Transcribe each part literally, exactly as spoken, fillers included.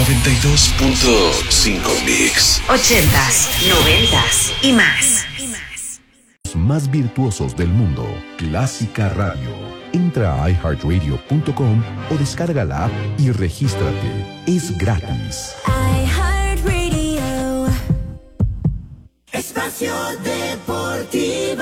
noventa y dos punto cinco Mix. Ochentas, noventas y más. Más virtuosos del mundo, Clásica Radio. Entra a i heart radio punto com o descarga la app y regístrate. Es gratis. iHeartRadio. Espacio Deportivo.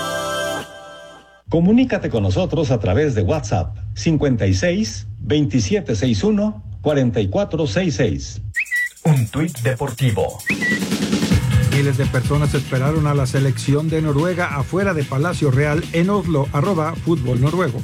Comunícate con nosotros a través de WhatsApp cincuenta y seis, veintisiete sesenta y uno, cuarenta y cuatro sesenta y seis. Un tuit deportivo. Miles de personas esperaron a la selección de Noruega afuera de Palacio Real en Oslo, arroba fútbol noruego.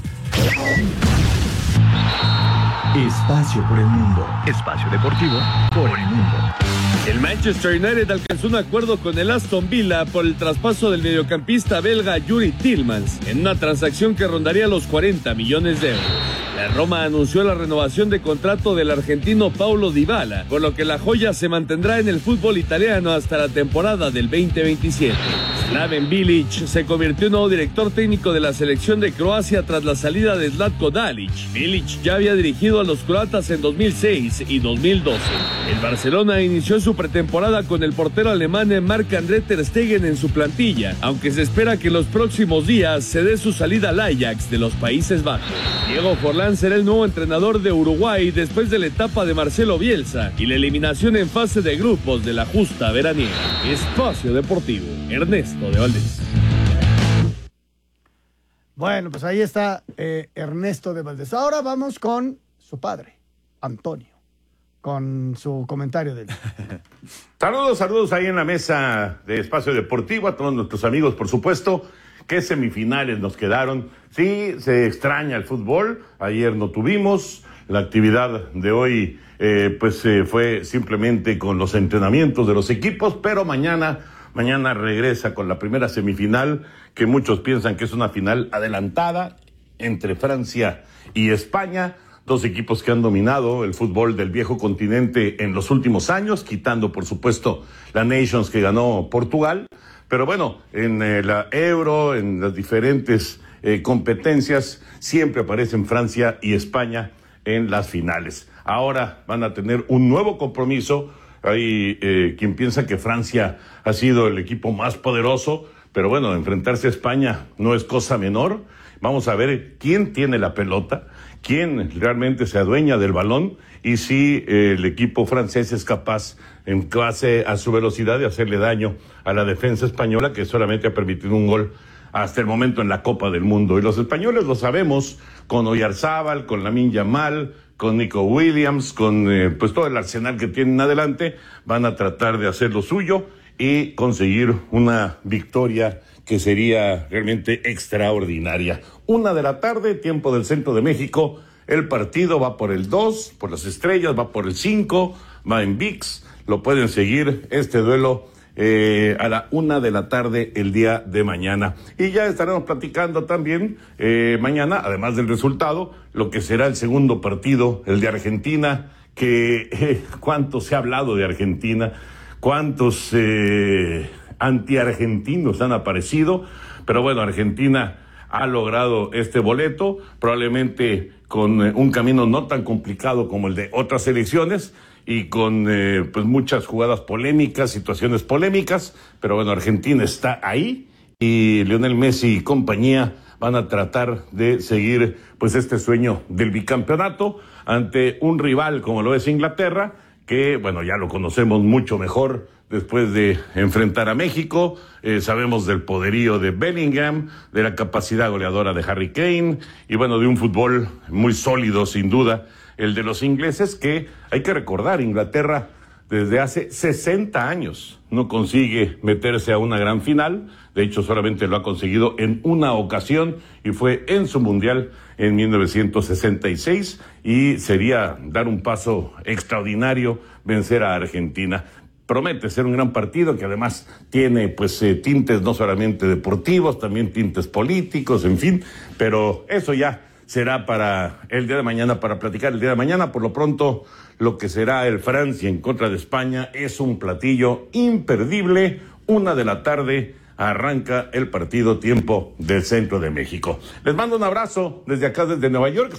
Espacio por el mundo. Espacio deportivo por el mundo. El Manchester United alcanzó un acuerdo con el Aston Villa por el traspaso del mediocampista belga Yuri Tillmans en una transacción que rondaría los cuarenta millones de euros. La Roma anunció la renovación de contrato del argentino Paulo Dybala, por lo que la joya se mantendrá en el fútbol italiano hasta la temporada del veinte veintisiete. Slaven Bilic se convirtió en nuevo director técnico de la selección de Croacia tras la salida de Zlatko Dalic. Bilic ya había dirigido a los croatas en dos mil seis y dos mil doce. El Barcelona inició su pretemporada con el portero alemán Marc-André ter Stegen en su plantilla, aunque se espera que en los próximos días se dé su salida al Ajax de los Países Bajos. Diego Forlán será el nuevo entrenador de Uruguay después de la etapa de Marcelo Bielsa y la eliminación en fase de grupos de la justa veraniega. Espacio Deportivo, Ernesto de Valdés. Bueno, pues ahí está eh, Ernesto de Valdés. Ahora vamos con su padre, Antonio, con su comentario de él. Saludos, saludos ahí en la mesa de Espacio Deportivo, a todos nuestros amigos, por supuesto. ¿Qué semifinales nos quedaron? Sí, se extraña el fútbol. Ayer no tuvimos. La actividad de hoy eh, pues eh, fue simplemente con los entrenamientos de los equipos, pero mañana, mañana regresa con la primera semifinal, que muchos piensan que es una final adelantada entre Francia y España. Dos equipos que han dominado el fútbol del viejo continente en los últimos años, quitando, por supuesto, la Nations que ganó Portugal. Pero bueno, en eh, la Euro, en las diferentes eh, competencias, siempre aparecen Francia y España en las finales. Ahora van a tener un nuevo compromiso. Hay eh, quien piensa que Francia ha sido el equipo más poderoso, pero bueno, enfrentarse a España no es cosa menor. Vamos a ver quién tiene la pelota, quién realmente se adueña del balón y si eh, el equipo francés es capaz, en base a su velocidad, de hacerle daño a la defensa española, que solamente ha permitido un gol hasta el momento en la Copa del Mundo. Y los españoles lo sabemos, con Oyarzábal, con Lamine Yamal, con Nico Williams, con eh, pues todo el arsenal que tienen adelante, van a tratar de hacer lo suyo y conseguir una victoria que sería realmente extraordinaria. Una de la tarde, tiempo del centro de México. El partido va por el dos, por las estrellas, va por el cinco, va en V I X. Lo pueden seguir, este duelo, eh, a la una de la tarde el día de mañana. Y ya estaremos platicando también eh, mañana, además del resultado, lo que será el segundo partido, el de Argentina, que eh, cuánto se ha hablado de Argentina, cuántos eh, anti-argentinos han aparecido, pero bueno, Argentina ha logrado este boleto, probablemente con eh, un camino no tan complicado como el de otras elecciones y con eh, pues muchas jugadas polémicas, situaciones polémicas, pero bueno, Argentina está ahí y Lionel Messi y compañía van a tratar de seguir pues este sueño del bicampeonato ante un rival como lo es Inglaterra, que bueno, ya lo conocemos mucho mejor después de enfrentar a México. Eh, sabemos del poderío de Bellingham, de la capacidad goleadora de Harry Kane y bueno, de un fútbol muy sólido sin duda, el de los ingleses, que hay que recordar, Inglaterra desde hace sesenta años no consigue meterse a una gran final. De hecho, solamente lo ha conseguido en una ocasión y fue en su mundial en mil novecientos sesenta y seis, y sería dar un paso extraordinario vencer a Argentina. Promete ser un gran partido que además tiene pues eh, tintes no solamente deportivos, también tintes políticos, en fin, pero eso ya será para el día de mañana, para platicar el día de mañana. Por lo pronto, lo que será el Francia en contra de España es un platillo imperdible. Una de la tarde arranca el partido, tiempo del centro de México. Les mando un abrazo desde acá, desde Nueva York.